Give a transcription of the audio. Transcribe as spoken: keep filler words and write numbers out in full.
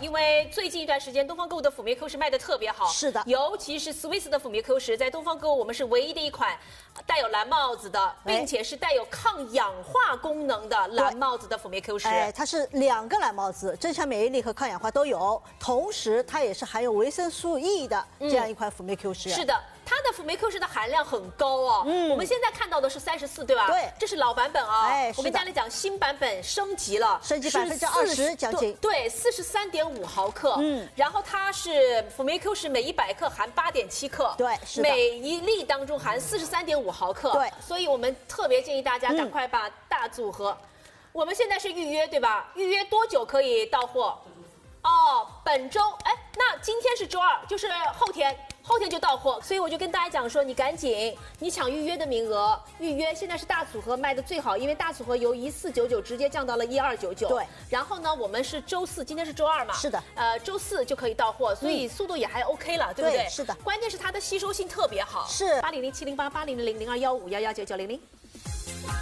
因为最近一段时间东方购物的辅酶 Q 十卖的特别好。 是的， 尤其是 Swiss 的辅酶 Q 十，在东方购物我们是唯一的一款带有蓝帽子的，并且是带有抗氧化功能的蓝帽子的辅酶 Q 十。 哎，它是两个蓝帽子，增强免疫力和抗氧化都有，同时它也是含有维生素 E 的这样一款辅酶 Q 十。 是的。 它的辅酶 Q 十的含量很高哦，嗯，我们现在看到的是三十四，对吧？ 对， 这是老版本啊。 哎， 我跟大家讲，新版本升级了， 升级百分之二十将近。 对，四十三点五毫克。嗯，然后它是辅酶 Q 十，每一百克含八点七克。 对，是的。 每一粒当中含四十三点五毫克。 对， 所以我们特别建议大家赶快把大组合。嗯、我们现在是预约，对吧？预约多久可以到货？哦，本周，哎，那今天是周二，就是后天。 后天就到货，所以我就跟大家讲说，你赶紧，你抢预约的名额，预约现在是大组合卖的最好，因为大组合由一四九九直接降到了一二九九。对，然后呢，我们是周四，今天是周二嘛？是的。呃，周四就可以到货，所以速度也还 OK 了，嗯、对不对？是的。关键是它的吸收性特别好。是。八零零七零八八零零零二幺五幺幺九九零零。